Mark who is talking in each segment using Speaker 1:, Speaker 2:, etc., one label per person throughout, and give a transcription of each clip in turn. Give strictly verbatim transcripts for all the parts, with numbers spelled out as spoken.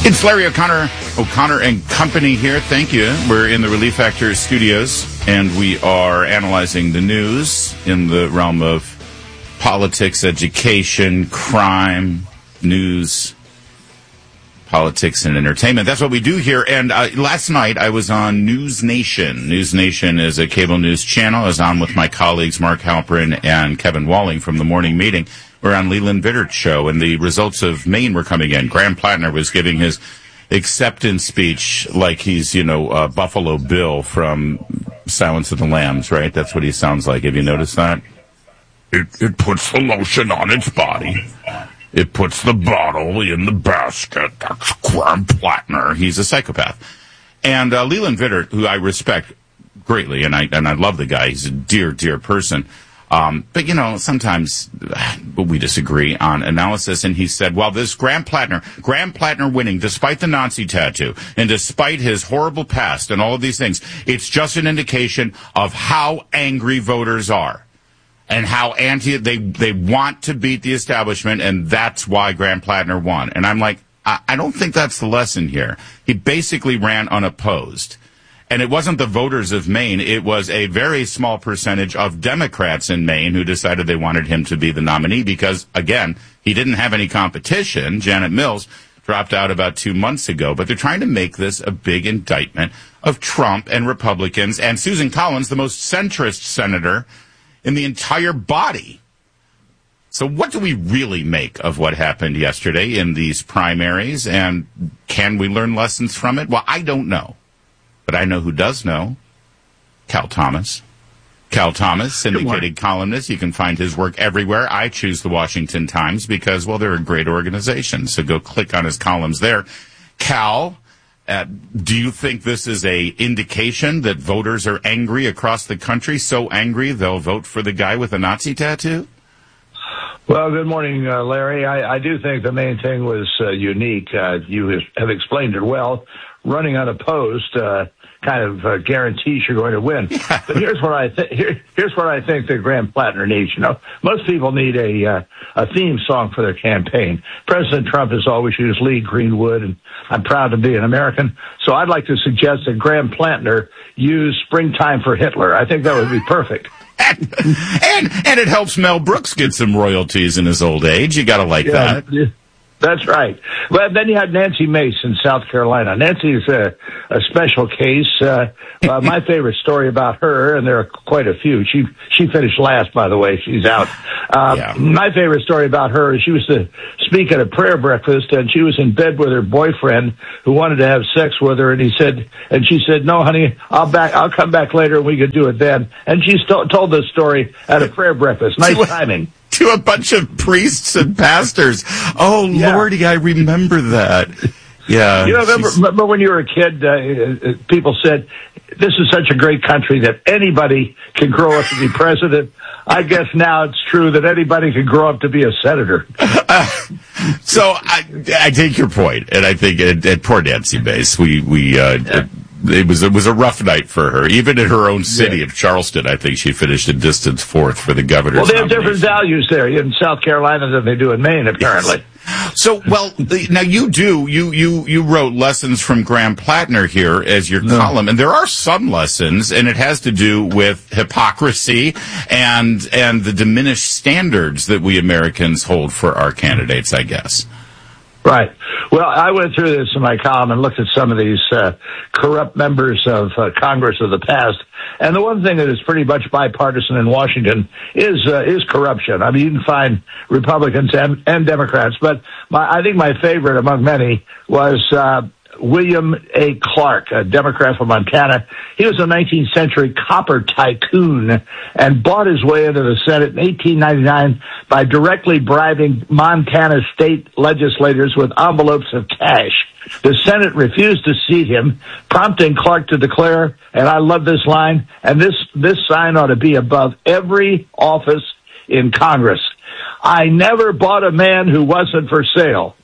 Speaker 1: It's Larry O'Connor, O'Connor and Company here. Thank you. We're in the Relief Factor studios, and we are analyzing the news in the realm of politics, education, crime, news, politics, and entertainment. That's what we do here. And uh, last night, I was on News Nation. News Nation is a cable news channel. I was on with my colleagues Mark Halperin and Kevin Walling from the morning meeting. We're on Leland Vittert's show, and the results of Maine were coming in. Graham Plattner was giving his acceptance speech like he's, you know, uh, Buffalo Bill from Silence of the Lambs, right? That's what he sounds like. Have you noticed that? It, it puts the lotion on its body. It puts the bottle in the basket. That's Graham Plattner. He's a psychopath. And uh, Leland Vittert, who I respect greatly, and I and I love the guy. He's a dear, dear person. Um, but, you know, sometimes we disagree on analysis. And he said, well, this Graham Plattner, Graham Plattner winning, despite the Nazi tattoo and despite his horrible past and all of these things, it's just an indication of how angry voters are and how anti they they want to beat the establishment. And that's why Graham Plattner won. And I'm like, I, I don't think that's the lesson here. He basically ran unopposed. And it wasn't the voters of Maine. It was a very small percentage of Democrats in Maine who decided they wanted him to be the nominee because, again, he didn't have any competition. Janet Mills dropped out about two months ago. But they're trying to make this a big indictment of Trump and Republicans and Susan Collins, the most centrist senator in the entire body. So what do we really make of what happened yesterday in these primaries? And can we learn lessons from it? Well, I don't know. But I know who does know. Cal Thomas. Cal Thomas, syndicated columnist. You can find his work everywhere. I choose the Washington Times because, well, they're a great organization. So go click on his columns there. Cal, uh, do you think this is a indication that voters are angry across the country? So angry they'll vote for the guy with a Nazi tattoo?
Speaker 2: Well, good morning, uh, Larry. I, I do think the main thing was uh, unique. Uh, you have explained it well. Running unopposed uh, kind of uh, guarantees you're going to win. Yeah. But here's what I th- here, here's what I think that Graham Plattner needs. You know, most people need a uh, a theme song for their campaign. President Trump has always used Lee Greenwood, and I'm proud to be an American. So I'd like to suggest that Graham Plattner use "Springtime for Hitler." I think that would be perfect.
Speaker 1: and, and and it helps Mel Brooks get some royalties in his old age. You got to like
Speaker 2: yeah,
Speaker 1: that.
Speaker 2: Yeah. That's right. Well, then you had Nancy Mace in South Carolina. Nancy is a, a special case. Uh, uh, my favorite story about her, and there are quite a few. She she finished last, by the way. She's out. Uh, yeah. My favorite story about her is she was to speak at a prayer breakfast, and she was in bed with her boyfriend who wanted to have sex with her, and he said, and she said, "No, honey, I'll back. I'll come back later, and we could do it then." And she st- told this story at a prayer breakfast. Nice timing.
Speaker 1: To a bunch of priests and pastors. Oh, yeah. Lordy, I remember that. Yeah.
Speaker 2: You know, remember, remember when you were a kid, uh, people said, this is such a great country that anybody can grow up to be president. I guess now it's true that anybody can grow up to be a senator.
Speaker 1: Uh, so I, I take your point, and I think at, at poor Nancy Mace, we, we, uh, yeah. It was it was a rough night for her. Even in her own city yeah. of Charleston, I think she finished a distant fourth for the governor's
Speaker 2: Well, they have
Speaker 1: nomination.
Speaker 2: different values there in South Carolina than they do in Maine, apparently.
Speaker 1: Yes. So, well, now you do, you, you, you wrote lessons from Graham Plattner here as your no. column, and there are some lessons, and it has to do with hypocrisy and, and the diminished standards that we Americans hold for our candidates, I guess.
Speaker 2: Right. Well, I went through this in my column and looked at some of these uh, corrupt members of uh, Congress of the past. And the one thing that is pretty much bipartisan in Washington is uh, is corruption. I mean, you can find Republicans and, and Democrats, but my, I think my favorite among many was uh, William A. Clark, a Democrat from Montana. He was a nineteenth century copper tycoon and bought his way into the Senate in eighteen ninety-nine by directly bribing Montana state legislators with envelopes of cash. The Senate refused to seat him, prompting Clark to declare, and I love this line, and this, this sign ought to be above every office in Congress: I never bought a man who wasn't for sale.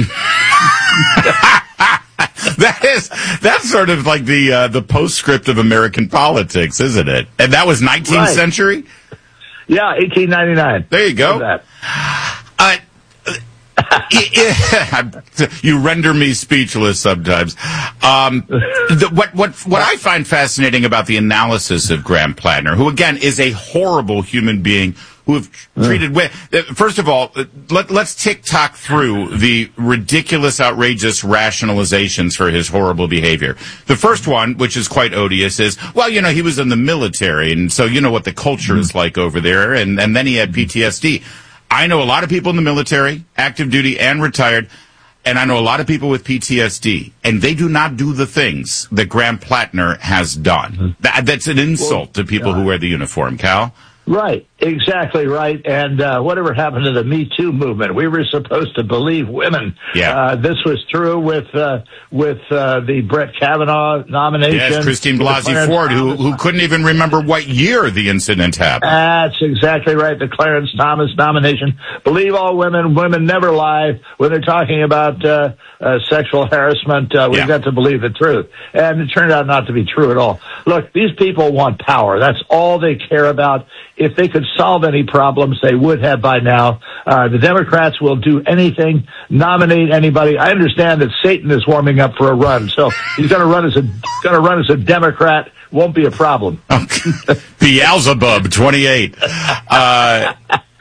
Speaker 1: That is, that's sort of like the uh, the postscript of American politics, isn't it? And that was nineteenth right. century?
Speaker 2: Yeah, eighteen ninety-nine.
Speaker 1: There you go.
Speaker 2: That.
Speaker 1: Uh, You render me speechless sometimes. Um, the, what what what I find fascinating about the analysis of Graham Plattner, who again is a horrible human being, who have treated women. First of all, let, let's tick-tock through the ridiculous, outrageous rationalizations for his horrible behavior. The first one, which is quite odious, is, well, you know, he was in the military, and so you know what the culture is like over there, and, and then he had P T S D. I know a lot of people in the military, active duty and retired, and I know a lot of people with P T S D, and they do not do the things that Graham Plattner has done. That, that's an insult to people who wear the uniform, Cal.
Speaker 2: Right, exactly right. And uh, whatever happened to the Me Too movement? We were supposed to believe women.
Speaker 1: Yeah.
Speaker 2: Uh, this was true with uh, with uh, the Brett Kavanaugh nomination.
Speaker 1: Yes, Christine Blasey Ford, who who couldn't even remember what year the incident happened.
Speaker 2: That's exactly right. The Clarence Thomas nomination. Believe all women. Women never lie when they're talking about uh, uh, sexual harassment. Uh, we've
Speaker 1: Yeah.
Speaker 2: got to believe the truth. And it turned out not to be true at all. Look, these people want power. That's all they care about. If they could solve any problems, they would have by now. Uh, the Democrats will do anything, nominate anybody. I understand that Satan is warming up for a run, so he's going to run as a going to run as a Democrat. Won't be a problem.
Speaker 1: Beelzebub, twenty-eight. Uh,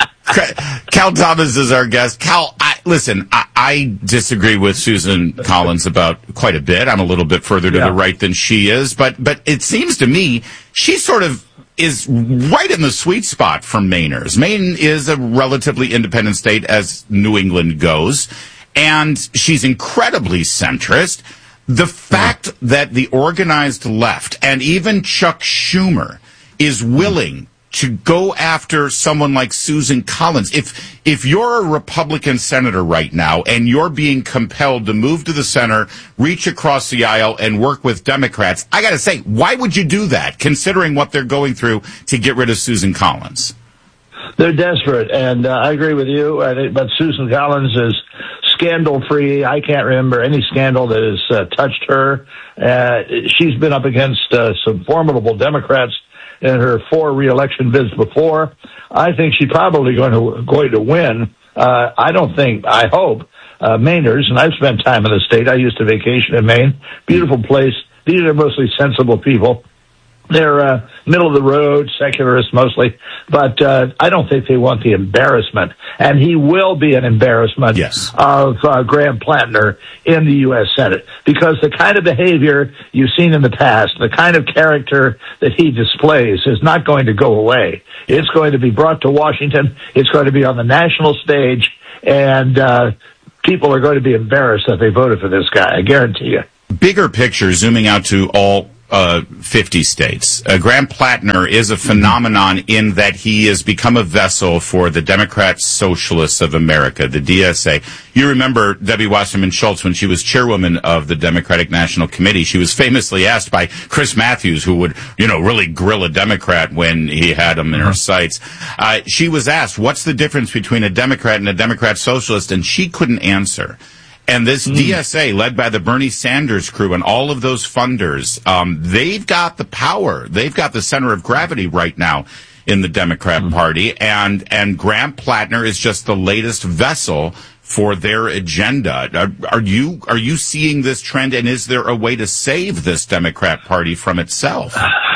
Speaker 1: Cal Thomas is our guest. Cal, I, listen, I, I disagree with Susan Collins about quite a bit. I'm a little bit further to
Speaker 2: Yeah.
Speaker 1: the right than she is, but but it seems to me she sort of is right in the sweet spot for Mainers. Maine is a relatively independent state as New England goes, and she's incredibly centrist. The fact that the organized left and even Chuck Schumer is willing to go after someone like Susan Collins. If if you're a Republican senator right now and you're being compelled to move to the center, reach across the aisle, and work with Democrats, I got to say, why would you do that, considering what they're going through to get rid of Susan Collins?
Speaker 2: They're desperate, and uh, I agree with you. I think, but Susan Collins is scandal-free. I can't remember any scandal that has uh, touched her. Uh, she's been up against uh, some formidable Democrats in her four re-election bids before. I think she's probably going to going to win. Uh, I don't think, I hope, uh, Mainers, and I've spent time in the state. I used to vacation in Maine. Beautiful place. These are mostly sensible people. They're uh, middle of the road, secularists mostly, but uh, I don't think they want the embarrassment. And he will be an embarrassment
Speaker 1: Yes.
Speaker 2: of uh, Graham Plattner in the U S Senate, because the kind of behavior you've seen in the past, the kind of character that he displays is not going to go away. It's going to be brought to Washington. It's going to be on the national stage, and uh, people are going to be embarrassed that they voted for this guy. I guarantee you.
Speaker 1: Bigger picture, zooming out to all Uh, fifty states. Uh, Graham Plattner is a phenomenon in that he has become a vessel for the Democrat Socialists of America, the D S A. You remember Debbie Wasserman Schultz when she was chairwoman of the Democratic National Committee. She was famously asked by Chris Matthews, who would, you know, really grill a Democrat when he had him in her sights. Uh, she was asked, what's the difference between a Democrat and a Democrat Socialist? And she couldn't answer. And this mm. D S A, led by the Bernie Sanders crew and all of those funders, um, they've got the power. They've got the center of gravity right now in the Democrat mm. Party. And, and Graham Plattner is just the latest vessel for their agenda. Are, are you, are you seeing this trend? And is there a way to save this Democrat Party from itself?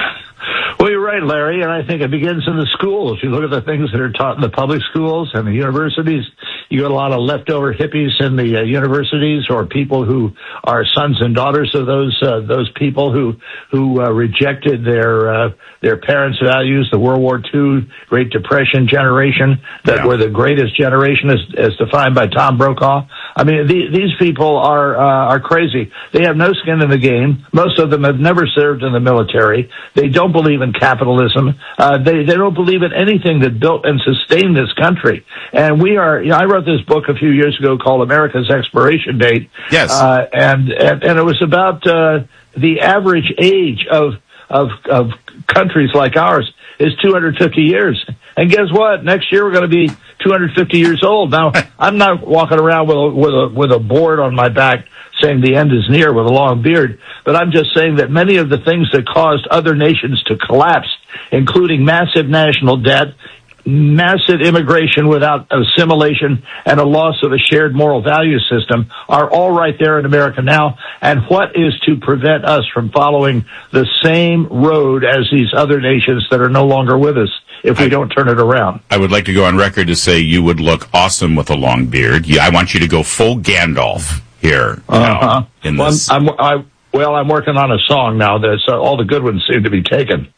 Speaker 2: Well, you're right, Larry, and I think it begins in the schools. You look at the things that are taught in the public schools and the universities. You got a lot of leftover hippies in the uh, universities, or people who are sons and daughters of those uh, those people who who uh, rejected their uh, their parents' values. The World War Two Great Depression generation that
Speaker 1: yeah.
Speaker 2: were the greatest generation, as, as defined by Tom Brokaw. I mean, the, these people are uh, are crazy. They have no skin in the game. Most of them have never served in the military. They don't believe in capitalism. Uh, they they don't believe in anything that built and sustained this country. And we are. You know, I wrote this book a few years ago called America's Expiration Date.
Speaker 1: Yes.
Speaker 2: Uh, and, and and it was about uh, the average age of of of countries like ours is two hundred fifty years. And guess what? Next year we're going to be two hundred fifty years old. Now, I'm not walking around with a, with a, with a board on my back saying the end is near with a long beard, but I'm just saying that many of the things that caused other nations to collapse, including massive national debt, massive immigration without assimilation and a loss of a shared moral value system are all right there in America now. And what is to prevent us from following the same road as these other nations that are no longer with us if we I, don't turn it around?
Speaker 1: I would like to go on record to say you would look awesome with a long beard. Yeah, I want you to go full Gandalf here.
Speaker 2: Uh-huh.
Speaker 1: Now, in
Speaker 2: well,
Speaker 1: this.
Speaker 2: I'm, I'm, I, well, I'm working on a song now that uh, all the good ones seem to be taken.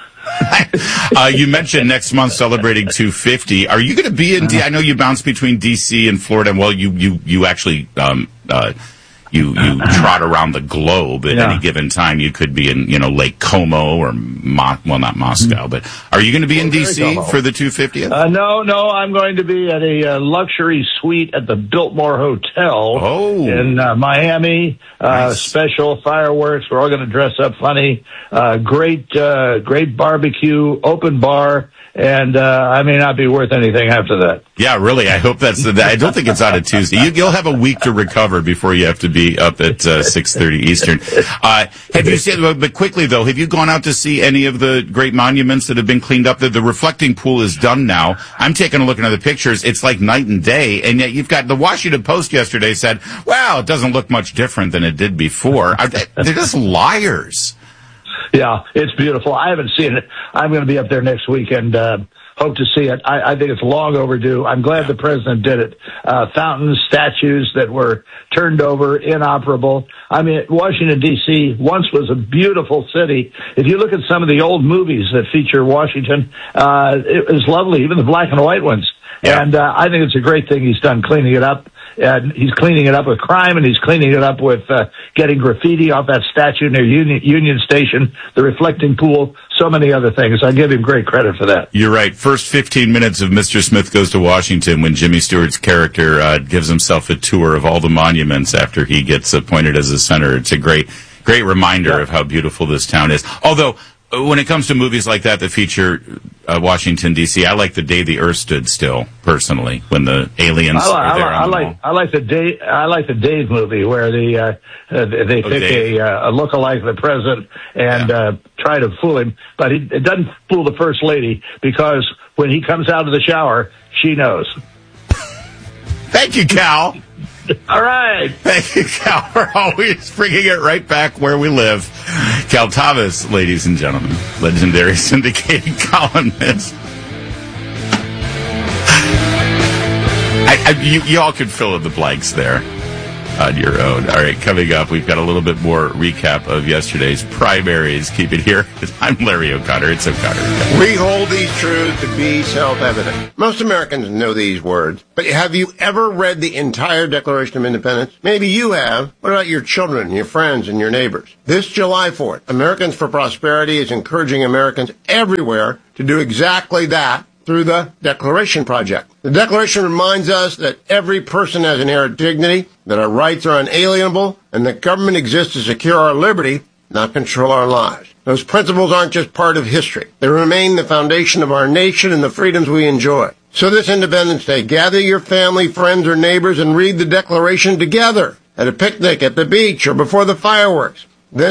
Speaker 1: uh, you mentioned next month celebrating two fifty. Are you going to be in D- I know you bounce between D C and Florida. Well, you, you, you actually, um, uh, you, you trot around the globe at yeah. any given time. You could be in, you know, Lake Como or, Mo- well, not Moscow, but are you going to be in D C for the two fiftieth?
Speaker 2: Uh, no, no, I'm going to be at a uh, luxury suite at the Biltmore Hotel
Speaker 1: oh.
Speaker 2: in uh, Miami. Uh, nice. Special fireworks. We're all going to dress up funny. Uh, great, uh, great barbecue, open bar. And, uh, I may not be worth anything after that.
Speaker 1: Yeah, really. I hope that's, the, I don't think it's on a Tuesday. You, you'll have a week to recover before you have to be up at, uh, six thirty Eastern. Uh, have you seen, but quickly though, have you gone out to see any of the great monuments that have been cleaned up? The, the reflecting pool is done now. I'm taking a look at the pictures. It's like night and day. And yet you've got the Washington Post yesterday said, wow, it doesn't look much different than it did before. They're just liars.
Speaker 2: Yeah, it's beautiful. I haven't seen it. I'm going to be up there next week and uh, hope to see it. I, I think it's long overdue. I'm glad the president did it. Uh, fountains, statues that were turned over, inoperable. I mean, Washington, D C once was a beautiful city. If you look at some of the old movies that feature Washington, uh, it was lovely, even the black and white ones. Yeah. And uh, I think it's a great thing he's done cleaning it up. And he's cleaning it up with crime, and he's cleaning it up with uh, getting graffiti off that statue near Union, Union Station, the reflecting pool, so many other things. I give him great credit for that.
Speaker 1: You're right. First fifteen minutes of Mister Smith Goes to Washington when Jimmy Stewart's character uh, gives himself a tour of all the monuments after he gets appointed as a senator. It's a great, great reminder yeah. of how beautiful this town is. Although, when it comes to movies like that that feature uh, Washington, D C, I like The Day the Earth Stood Still, personally, when the aliens
Speaker 2: I like,
Speaker 1: are there
Speaker 2: I,
Speaker 1: on
Speaker 2: like,
Speaker 1: the wall.
Speaker 2: I like the Dave, I like the Dave movie where the uh, uh, they
Speaker 1: oh,
Speaker 2: pick
Speaker 1: Dave.
Speaker 2: a, uh, a lookalike of the president and
Speaker 1: yeah.
Speaker 2: uh, try to fool him, but he, it doesn't fool the first lady because when he comes out of the shower, she knows.
Speaker 1: Thank you, Cal.
Speaker 2: All right.
Speaker 1: Thank you, Cal, for always bringing it right back where we live. Cal Thomas, ladies and gentlemen, legendary syndicated columnist. I, I, you, you all could fill in the blanks there on your own. All right, coming up, we've got a little bit more recap of yesterday's primaries. Keep it here. I'm Larry O'Connor. It's O'Connor.
Speaker 3: We hold these truths to be self-evident. Most Americans know these words, but have you ever read the entire Declaration of Independence? Maybe you have. What about your children, your friends, and your neighbors? This July fourth, Americans for Prosperity is encouraging Americans everywhere to do exactly that through the Declaration Project. The Declaration reminds us that every person has inherent dignity, that our rights are unalienable, and that government exists to secure our liberty, not control our lives. Those principles aren't just part of history. They remain the foundation of our nation and the freedoms we enjoy. So this Independence Day, gather your family, friends, or neighbors and read the Declaration together at a picnic, at the beach, or before the fireworks.